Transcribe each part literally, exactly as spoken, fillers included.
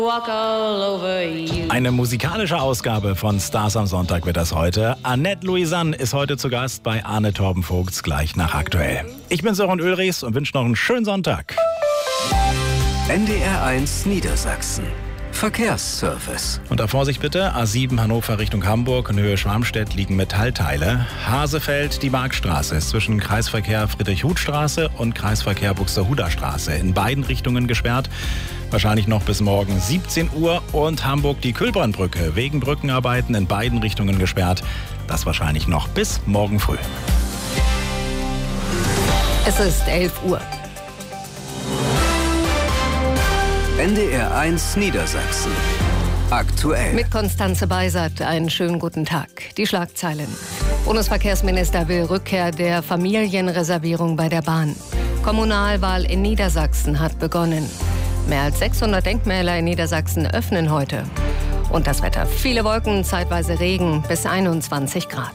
Eine musikalische Ausgabe von Stars am Sonntag wird das heute. Annette Louisanne ist heute zu Gast bei Arne Torbenvogts gleich nach Aktuell. Ich bin Sören Ulrichs und wünsche noch einen schönen Sonntag. N D R eins Niedersachsen. Verkehrsservice. Unter Vorsicht bitte, A sieben Hannover Richtung Hamburg in Höhe Schwarmstedt liegen Metallteile. Hasefeld, die Markstraße ist zwischen Kreisverkehr Friedrich-Huth-Straße und Kreisverkehr Buxtehuder-Straße in beiden Richtungen gesperrt. Wahrscheinlich noch bis morgen siebzehn Uhr. Und Hamburg die Kühlbrandbrücke wegen Brückenarbeiten in beiden Richtungen gesperrt. Das wahrscheinlich noch bis morgen früh. Es ist elf Uhr. N D R eins Niedersachsen. Aktuell. Mit Konstanze Beisert einen schönen guten Tag. Die Schlagzeilen. Bundesverkehrsminister will Rückkehr der Familienreservierung bei der Bahn. Kommunalwahl in Niedersachsen hat begonnen. Mehr als sechshundert Denkmäler in Niedersachsen öffnen heute. Und das Wetter. Viele Wolken, zeitweise Regen bis einundzwanzig Grad.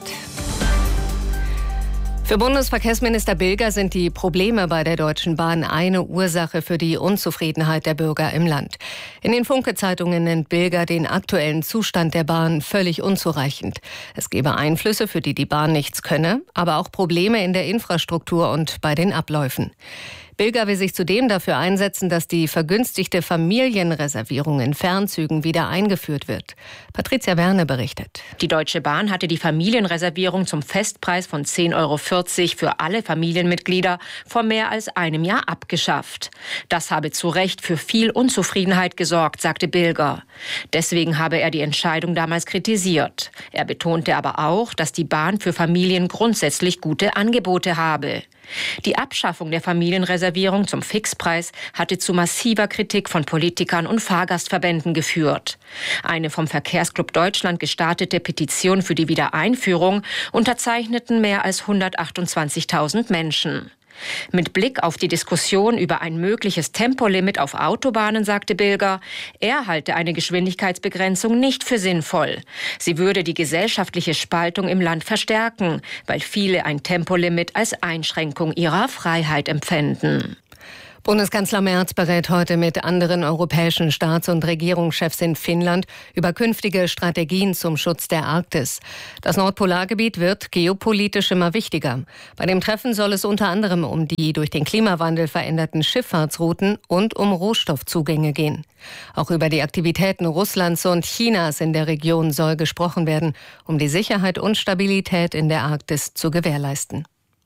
Für Bundesverkehrsminister Bilger sind die Probleme bei der Deutschen Bahn eine Ursache für die Unzufriedenheit der Bürger im Land. In den Funke-Zeitungen nennt Bilger den aktuellen Zustand der Bahn völlig unzureichend. Es gebe Einflüsse, für die die Bahn nichts könne, aber auch Probleme in der Infrastruktur und bei den Abläufen. Bilger will sich zudem dafür einsetzen, dass die vergünstigte Familienreservierung in Fernzügen wieder eingeführt wird. Patricia Werne berichtet. Die Deutsche Bahn hatte die Familienreservierung zum Festpreis von zehn Euro vierzig für alle Familienmitglieder vor mehr als einem Jahr abgeschafft. Das habe zu Recht für viel Unzufriedenheit gesorgt, sagte Bilger. Deswegen habe er die Entscheidung damals kritisiert. Er betonte aber auch, dass die Bahn für Familien grundsätzlich gute Angebote habe. Die Abschaffung der Familienreservierung zum Fixpreis hatte zu massiver Kritik von Politikern und Fahrgastverbänden geführt. Eine vom Verkehrsclub Deutschland gestartete Petition für die Wiedereinführung unterzeichneten mehr als hundertachtundzwanzigtausend Menschen. Mit Blick auf die Diskussion über ein mögliches Tempolimit auf Autobahnen sagte Bilger, er halte eine Geschwindigkeitsbegrenzung nicht für sinnvoll. Sie würde die gesellschaftliche Spaltung im Land verstärken, weil viele ein Tempolimit als Einschränkung ihrer Freiheit empfänden. Bundeskanzler Merz berät heute mit anderen europäischen Staats- und Regierungschefs in Finnland über künftige Strategien zum Schutz der Arktis. Das Nordpolargebiet wird geopolitisch immer wichtiger. Bei dem Treffen soll es unter anderem um die durch den Klimawandel veränderten Schifffahrtsrouten und um Rohstoffzugänge gehen. Auch über die Aktivitäten Russlands und Chinas in der Region soll gesprochen werden, um die Sicherheit und Stabilität in der Arktis zu gewährleisten.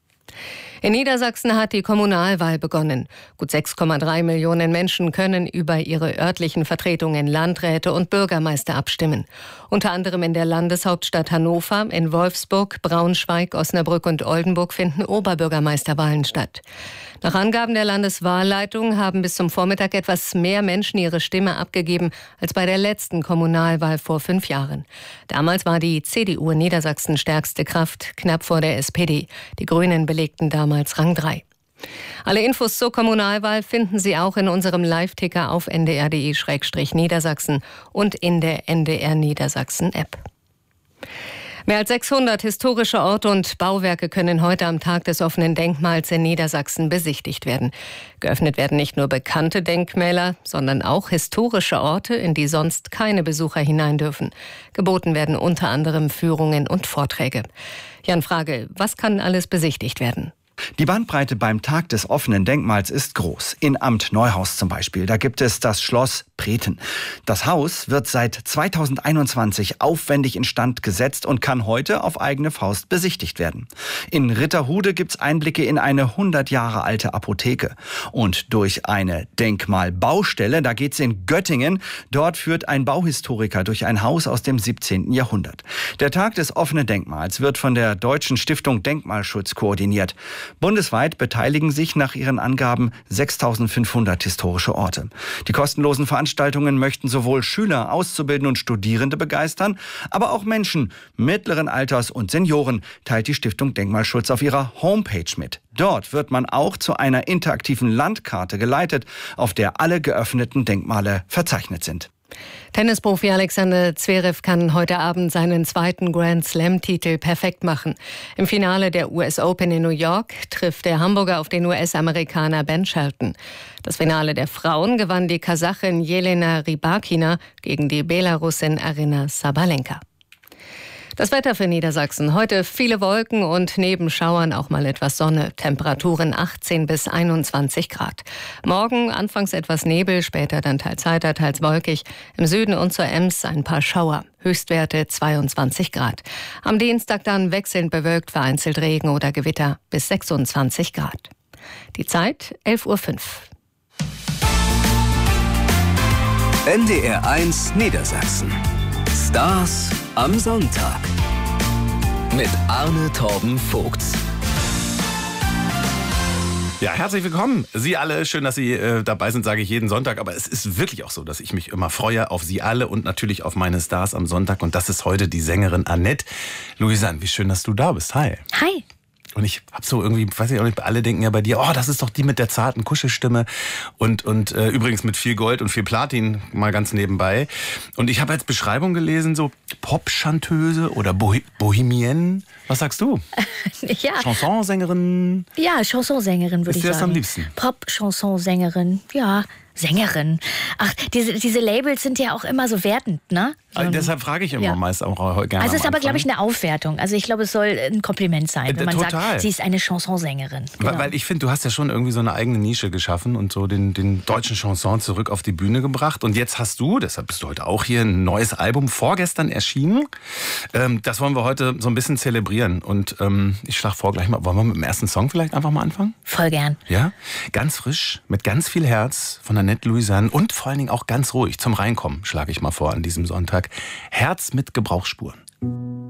In Niedersachsen hat die Kommunalwahl begonnen. Gut sechs Komma drei Millionen Menschen können über ihre örtlichen Vertretungen Landräte und Bürgermeister abstimmen. Unter anderem in der Landeshauptstadt Hannover, in Wolfsburg, Braunschweig, Osnabrück und Oldenburg finden Oberbürgermeisterwahlen statt. Nach Angaben der Landeswahlleitung haben bis zum Vormittag etwas mehr Menschen ihre Stimme abgegeben als bei der letzten Kommunalwahl vor fünf Jahren. Damals war die C D U in Niedersachsen stärkste Kraft, knapp vor der S P D. Die Grünen belegten damals Rang drei. Alle Infos zur Kommunalwahl finden Sie auch in unserem Live-Ticker auf n d r punkt d e slash Niedersachsen und in der N D R Niedersachsen-App. Mehr als sechshundert historische Orte und Bauwerke können heute am Tag des offenen Denkmals in Niedersachsen besichtigt werden. Geöffnet werden nicht nur bekannte Denkmäler, sondern auch historische Orte, in die sonst keine Besucher hinein dürfen. Geboten werden unter anderem Führungen und Vorträge. Jan Frage, was kann alles besichtigt werden? Die Bandbreite beim Tag des offenen Denkmals ist groß. In Amt Neuhaus zum Beispiel, da gibt es das Schloss Preten. Das Haus wird seit zweitausendeinundzwanzig aufwendig instand gesetzt und kann heute auf eigene Faust besichtigt werden. In Ritterhude gibt's Einblicke in eine hundert Jahre alte Apotheke. Und durch eine Denkmalbaustelle, da geht's in Göttingen. Dort führt ein Bauhistoriker durch ein Haus aus dem siebzehnten Jahrhundert. Der Tag des offenen Denkmals wird von der Deutschen Stiftung Denkmalschutz koordiniert. Bundesweit beteiligen sich nach ihren Angaben sechstausendfünfhundert historische Orte. Die kostenlosen Veranstaltungen möchten sowohl Schüler, Auszubildende und Studierende begeistern, aber auch Menschen mittleren Alters und Senioren, teilt die Stiftung Denkmalschutz auf ihrer Homepage mit. Dort wird man auch zu einer interaktiven Landkarte geleitet, auf der alle geöffneten Denkmale verzeichnet sind. Tennisprofi Alexander Zverev kann heute Abend seinen zweiten Grand-Slam-Titel perfekt machen. Im Finale der U S Open in New York trifft der Hamburger auf den U S-Amerikaner Ben Shelton. Das Finale der Frauen gewann die Kasachin Jelena Rybakina gegen die Belarusin Aryna Sabalenka. Das Wetter für Niedersachsen. Heute viele Wolken und neben Schauern auch mal etwas Sonne. Temperaturen achtzehn bis einundzwanzig Grad. Morgen anfangs etwas Nebel, später dann teils heiter, teils wolkig. Im Süden und zur Ems ein paar Schauer. Höchstwerte zweiundzwanzig Grad. Am Dienstag dann wechselnd bewölkt, vereinzelt Regen oder Gewitter bis sechsundzwanzig Grad. Die Zeit elf Uhr fünf. N D R eins Niedersachsen. Stars am Sonntag. Mit Arne Torben Vogt. Ja, herzlich willkommen. Sie alle, schön, dass Sie äh, dabei sind, sage ich jeden Sonntag. Aber es ist wirklich auch so, dass ich mich immer freue auf Sie alle und natürlich auf meine Stars am Sonntag. Und das ist heute die Sängerin Annette Louisanne. Wie schön, dass du da bist. Hi. Hi. Und ich hab so irgendwie, weiß ich auch nicht, alle denken ja bei dir, oh, das ist doch die mit der zarten Kuschelstimme und und äh, übrigens mit viel Gold und viel Platin, mal ganz nebenbei. Und ich habe als Beschreibung gelesen, so Pop-Chanteuse oder Boh- Bohemienne. Was sagst du? Ja. Chansonsängerin? Ja, Chansonsängerin würde ich sagen. Ist dir das am liebsten? Pop-Chansonsängerin, ja. Sängerin. Ach, diese, diese Labels sind ja auch immer so wertend, ne? Also ähm, deshalb frage ich immer ja. meist auch gerne. Also es ist aber, Anfang. glaube ich, eine Aufwertung. Also ich glaube, es soll ein Kompliment sein, wenn man Total. sagt, sie ist eine Chansonsängerin. Genau. Weil, weil ich finde, du hast ja schon irgendwie so eine eigene Nische geschaffen und so den, den deutschen Chanson zurück auf die Bühne gebracht. Und jetzt hast du, deshalb bist du heute auch hier, ein neues Album vorgestern erschienen. Ähm, das wollen wir heute so ein bisschen zelebrieren. Und ähm, ich schlage vor, gleich mal, wollen wir mit dem ersten Song vielleicht einfach mal anfangen? Voll gern. Ja, ganz frisch, mit ganz viel Herz von Annette Louisanne und vor allen Dingen auch ganz ruhig zum Reinkommen, schlage ich mal vor an diesem Sonntag. Herz mit Gebrauchsspuren.